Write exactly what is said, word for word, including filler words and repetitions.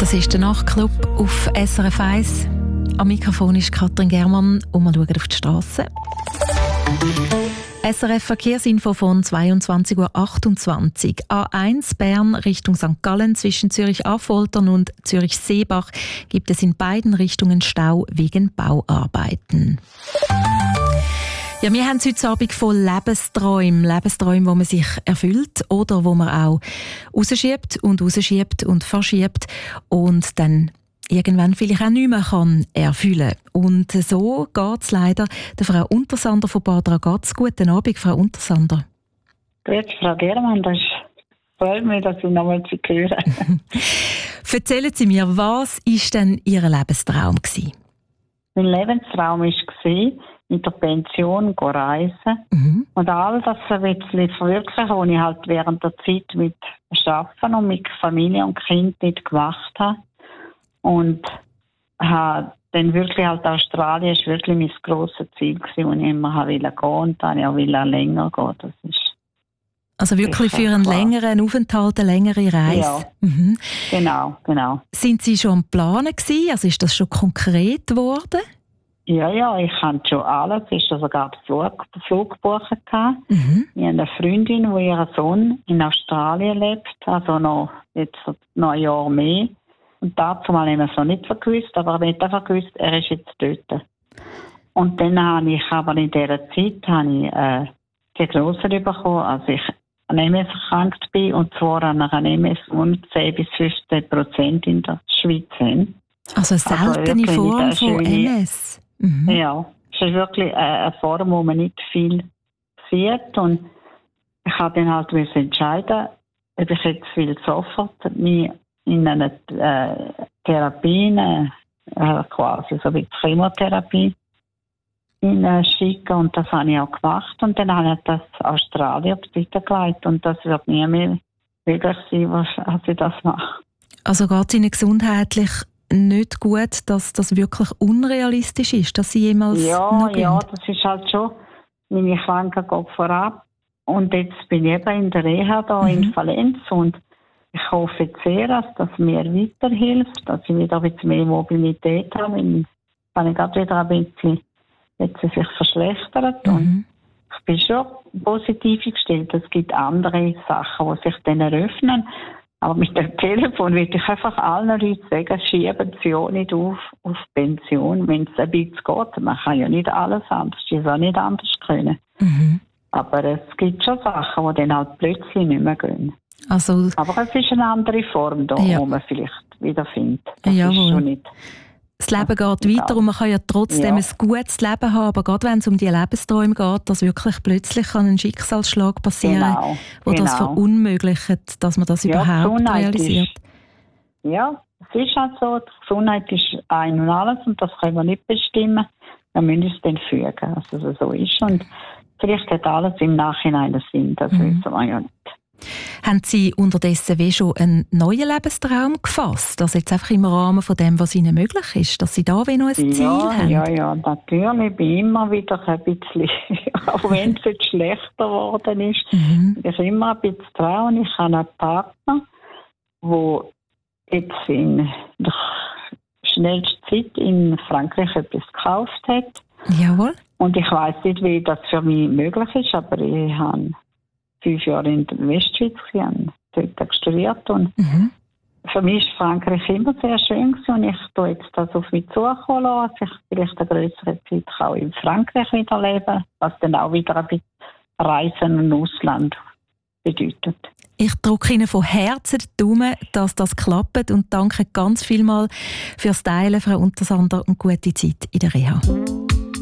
Das ist der Nachtclub auf S R F eins. Am Mikrofon ist Katrin Germann und wir schauen auf die Strasse. S R F Verkehrsinfo von zweiundzwanzig Uhr achtundzwanzig. A eins Bern Richtung Sankt Gallen zwischen Zürich-Affoltern und Zürich-Seebach gibt es in beiden Richtungen Stau wegen Bauarbeiten. Ja, wir haben es heute Abend von Lebensträumen. Lebensträumen, die man sich erfüllt oder wo man auch rausschiebt und rausschiebt und verschiebt und dann irgendwann vielleicht auch nicht mehr kann erfüllen. Und so geht es leider der Frau Untersander von Bad Ragaz. Guten Abend, Frau Untersander. Grüezi, Frau Germann, das freut mich, dass ich noch mal zu hören. Erzählen Sie mir, was war denn Ihr Lebenstraum gewesen? Mein Lebenstraum war, mit der Pension zu reisen. Mhm. Und all das ein bisschen verwirklichen, was ich halt während der Zeit mit Arbeiten und mit Familie und Kind nicht gemacht habe. Und habe dann wirklich halt Australien ist wirklich mein grosses Ziel gewesen, und ich immer wollte gehen und dann auch länger gehen. Das ist also wirklich für einen klar. längeren Aufenthalt, eine längere Reise? Ja, mhm. genau, genau. Sind Sie schon am Planen gewesen? Also ist das schon konkret geworden? Ja, ja, ich hatte schon alles. Ich hatte sogar den Flug, den Flug gebucht. Mhm. Ich habe eine Freundin, die ihr Sohn in Australien lebt, also noch, jetzt noch ein Jahr mehr. Und dazu mal haben wir es noch nicht gewusst, aber wir haben einfach gewusst, er ist jetzt dort. Und dann habe ich aber in dieser Zeit habe ich, äh, Diagnose bekommen, als ich an M S erkrankt bin, und zwar an einer M S, die zehn bis fünfzehn Prozent in der Schweiz sind. Also eine seltene also Form von schöne, M S? Mhm. Ja, es ist wirklich eine Form, wo man nicht viel sieht. Und ich habe dann halt entscheiden, ob ich jetzt will sofort mich in eine äh, Therapie, äh, quasi so wie Chemotherapie, schicken. Und das habe ich auch gemacht. Und dann habe ich das Australien auf die Seite gelegt. Und das wird nie mehr möglich sein, was ich das mache. Also geht es Ihnen gesundheitlich nicht gut, dass das wirklich unrealistisch ist, dass Sie jemals ja, noch gehen? Ja, das ist halt schon, meine Krankheit geht vorab. Und jetzt bin ich eben in der Reha da mhm. in Valenz, und ich hoffe sehr, dass das mir weiterhilft, dass ich wieder ein bisschen mehr Mobilität habe. Ich habe gerade wieder ein bisschen jetzt sich verschlechtert. Mhm. Und ich bin schon positiv gestellt. Es gibt andere Sachen, die sich dann eröffnen. Aber mit dem Telefon würde ich einfach allen Leuten sagen, schieben Sie ja nicht auf, auf Pension, wenn es ein bisschen geht. Man kann ja nicht alles anders, es auch nicht anders können. Mhm. Aber es gibt schon Sachen, die dann halt plötzlich nicht mehr gehen. Also, aber es ist eine andere Form da, ja. wo man vielleicht wieder findet. Das Jawohl. ist schon nicht. Das Leben geht weiter und man kann ja trotzdem ja. ein gutes Leben haben, aber gerade wenn es um die Lebensträume geht, dass wirklich plötzlich kann ein Schicksalsschlag passieren kann, genau. der genau. das verunmöglicht, dass man das ja, überhaupt realisiert. Ist, ja, es ist halt so, die Gesundheit ist ein und alles und das können wir nicht bestimmen. Wir müssen es dann fügen, dass es so ist. Und vielleicht hat alles im Nachhinein einen Sinn, das mhm. wissen wir ja nicht. Haben Sie unterdessen wie schon einen neuen Lebenstraum gefasst? Also jetzt einfach im Rahmen von dem, was Ihnen möglich ist, dass Sie da wie noch ein Ziel ja, haben? Ja, ja, natürlich. Ich bin immer wieder ein bisschen, auch wenn es jetzt schlechter geworden ist, mhm. ich bin immer ein bisschen dran. Ich habe einen Partner, der jetzt in der schnellsten Zeit in Frankreich etwas gekauft hat. Jawohl. Und ich weiss nicht, wie das für mich möglich ist, aber ich habe fünf Jahre in der Westschweiz dort studiert und mhm. für mich war Frankreich immer sehr schön gewesen, und ich tue jetzt das auf mich zukommen lassen, dass ich vielleicht eine größere Zeit auch in Frankreich wieder leben, was dann auch wieder ein bisschen Reisen im Ausland bedeutet. Ich drücke Ihnen von Herzen die Daumen, dass das klappt, und danke ganz vielmals fürs Teilen, Frau Untersander, und gute Zeit in der Reha.